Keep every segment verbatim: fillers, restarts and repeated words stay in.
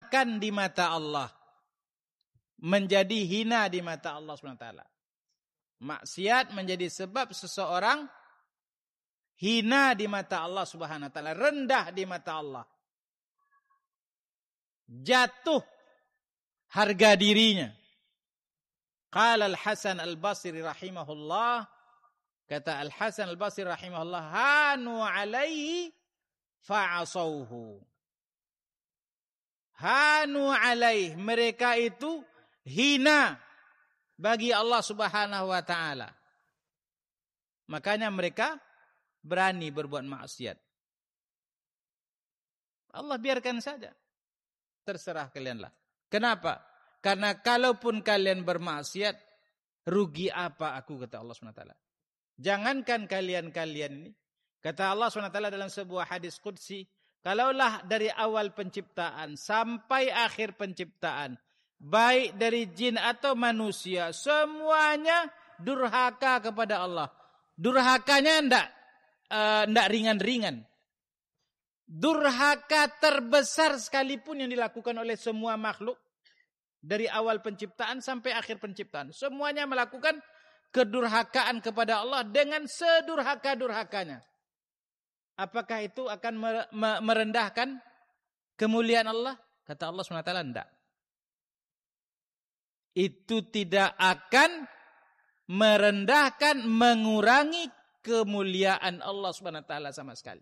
merendahkan di mata Allah. Menjadi hina di mata Allah subhanahu wa taala. Maksiat menjadi sebab seseorang hina di mata Allah subhanahu wa taala, rendah di mata Allah. Jatuh harga dirinya. Qala Al-Hasan Al-Basri rahimahullah, kata Al-Hasan Al-Basri rahimahullah, hanu alaihi fa'asauhu. Hanu alaih, mereka itu hina bagi Allah subhanahu wa ta'ala. Makanya mereka berani berbuat maksiat. Allah biarkan saja. Terserah kalianlah. Kenapa? Karena kalaupun kalian bermaksiat, rugi apa aku, kata Allah subhanahu wa taala. Jangankan kalian-kalian ini. Kata Allah subhanahu wa taala dalam sebuah hadis qudsi, kalaulah dari awal penciptaan sampai akhir penciptaan, baik dari jin atau manusia, semuanya durhaka kepada Allah. Durhakanya enggak, uh, enggak ringan-ringan. Durhaka terbesar sekalipun yang dilakukan oleh semua makhluk, dari awal penciptaan sampai akhir penciptaan, semuanya melakukan kedurhakaan kepada Allah dengan sedurhaka-durhakanya. Apakah itu akan merendahkan kemuliaan Allah? Kata Allah subhanahu wa taala, enggak. Itu tidak akan merendahkan, mengurangi kemuliaan Allah subhanahu wa taala sama sekali.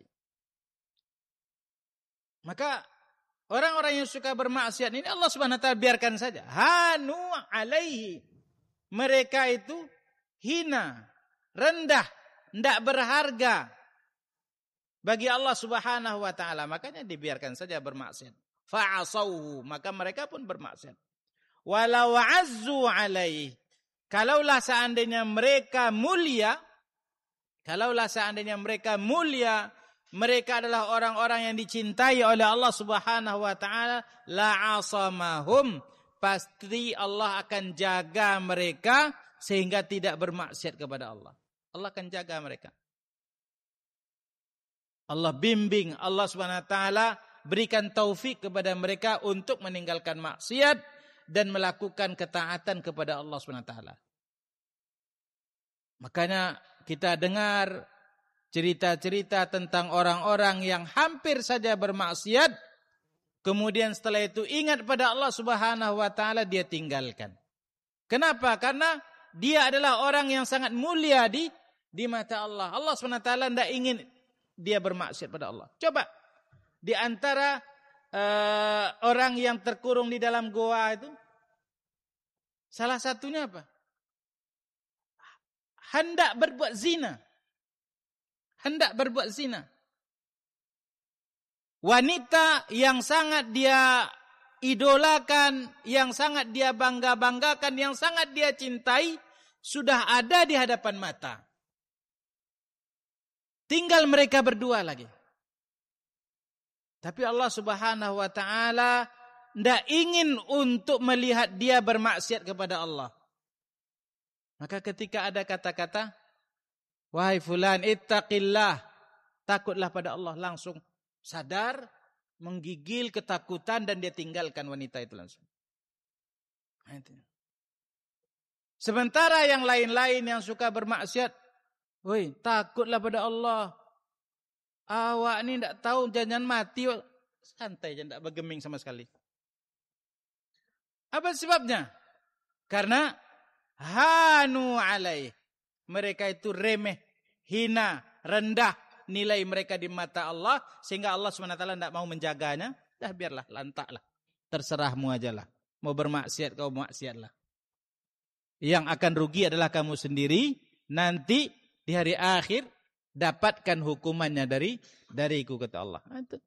Maka orang-orang yang suka bermaksiat ini Allah subhanahu wa taala biarkan saja. Hanu alaihi. Mereka itu hina, rendah, tidak berharga bagi Allah subhanahu wa ta'ala. Makanya dibiarkan saja bermaksiat. Fa'asauhu. Maka mereka pun bermaksiat. Walau azzu alaih. Kalaulah seandainya mereka mulia. Kalaulah seandainya mereka mulia. Mereka adalah orang-orang yang dicintai oleh Allah subhanahu wa ta'ala. La'asamahum. Pasti Allah akan jaga mereka sehingga tidak bermaksiat kepada Allah. Allah akan jaga mereka. Allah bimbing, Allah subhanahu wa ta'ala berikan taufik kepada mereka untuk meninggalkan maksiat dan melakukan ketaatan kepada Allah subhanahu wa taala. Makanya kita dengar cerita-cerita tentang orang-orang yang hampir saja bermaksiat, kemudian setelah itu ingat pada Allah subhanahu wa ta'ala, dia tinggalkan. Kenapa? Karena dia adalah orang yang sangat mulia di di mata Allah. Allah subhanahu wa taala tidak ingin dia bermaksiat pada Allah. Coba di antara uh, orang yang terkurung di dalam goa itu, salah satunya apa? Hendak berbuat zina. Hendak berbuat zina. Wanita yang sangat dia idolakan, yang sangat dia bangga-banggakan, yang sangat dia cintai, sudah ada di hadapan mata. Tinggal mereka berdua lagi. Tapi Allah subhanahu wa ta'ala tidak ingin untuk melihat dia bermaksiat kepada Allah. Maka ketika ada kata-kata, wahai fulan ittaqillah, takutlah pada Allah, langsung sadar, menggigil ketakutan dan dia tinggalkan wanita itu langsung. Sementara yang lain-lain yang suka bermaksiat, woi, takutlah pada Allah. Awak ni tidak tahu jangan mati, santai jangan bergeming sama sekali. Apa sebabnya? Karena hanu alaih. Mereka itu remeh, hina, rendah nilai mereka di mata Allah, sehingga Allah subhanahu wa taala tidak mau menjaganya. Dah biarlah, lantaklah. Terserahmu ajalah. Mau bermaksiat kau maksiatlah. Yang akan rugi adalah kamu sendiri. Nanti di hari akhir dapatkan hukumannya dari dariku, kata Allah. Itu.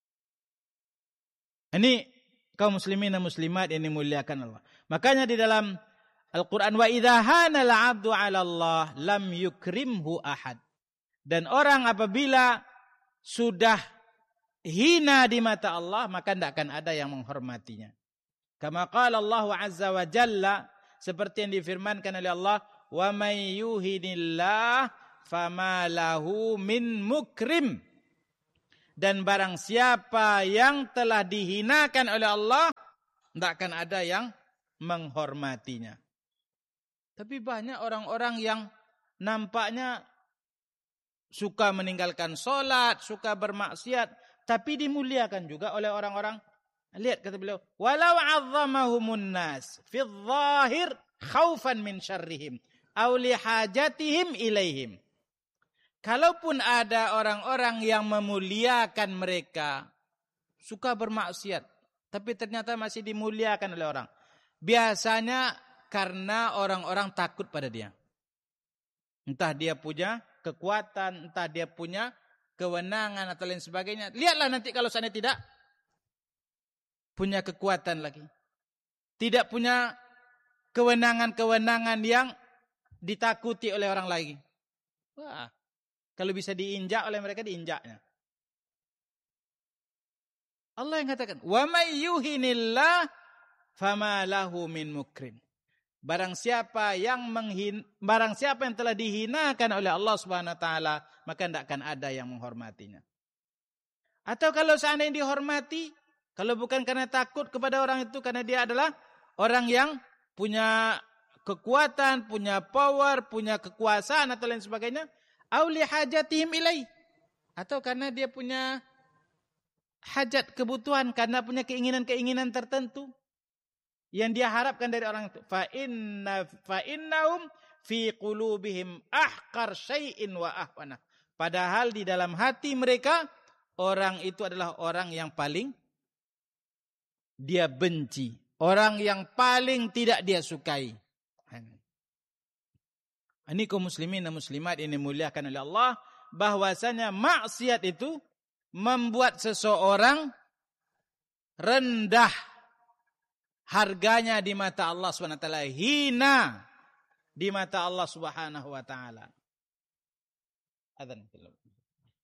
Ini kaum muslimin dan muslimat yang dimuliakan Allah. Makanya di dalam Al-Quran, wa idha hanal abdu ala Allah lam yukrimhu ahad. Dan orang apabila sudah hina di mata Allah, maka tidak akan ada yang menghormatinya. Kama qala Allah azza wa jalla, seperti yang difirmankan oleh Allah, wa may yuhinillah fama lahu min mukrim. Dan barang siapa yang telah dihinakan oleh Allah, tidak akan ada yang menghormatinya. Tapi banyak orang-orang yang nampaknya suka meninggalkan sholat, suka bermaksiat, tapi dimuliakan juga oleh orang-orang. Lihat kata beliau, walau azzamahumun nas fi dhahir khaufan min syarrihim aw li hajatihim ilaihim. Kalaupun ada orang-orang yang memuliakan mereka, suka bermaksiat, tapi ternyata masih dimuliakan oleh orang. Biasanya karena orang-orang takut pada dia. Entah dia punya kekuatan, entah dia punya kewenangan atau lain sebagainya. Lihatlah nanti kalau sana tidak punya kekuatan lagi. Tidak punya kewenangan-kewenangan yang ditakuti oleh orang lagi. Wah, kalau bisa diinjak oleh mereka, diinjaknya. Allah yang katakan, "Wa may yuhinillah fama lahu min mukrim." Barang siapa yang menghin, barang siapa yang telah dihinakan oleh Allah Subhanahu wa taala, maka tidak akan ada yang menghormatinya. Atau kalau seandainya dihormati, kalau bukan karena takut kepada orang itu, karena dia adalah orang yang punya kekuatan, punya power, punya kekuasaan atau lain sebagainya, au li hajatihim ilai, atau karena dia punya hajat, kebutuhan, karena punya keinginan-keinginan tertentu yang dia harapkan dari orang itu. Fa inna fa innahum fi qulubihim ahqar syai'in wa ahwana. Padahal di dalam hati mereka orang itu adalah orang yang paling dia benci, orang yang paling tidak dia sukai. Ini kaum muslimin dan muslimat ini muliakan oleh Allah, bahwasanya maksiat itu membuat seseorang rendah harganya di mata Allah Subhanahu wa taala, hina di mata Allah Subhanahu wa taala. Adzan.